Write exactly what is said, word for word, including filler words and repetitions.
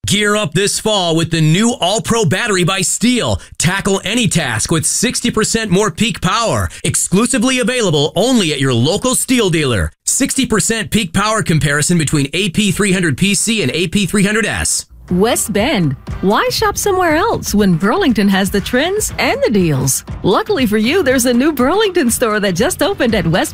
Gear up this fall with the new All-Pro battery by Steel. Tackle any task with sixty percent more peak power. Exclusively available only at your local Steel dealer. sixty percent peak power comparison between A P three hundred P C and A P three hundred S. West Bend. Why shop somewhere else when Burlington has the trends and the deals? Luckily for you, there's a new Burlington store that just opened at West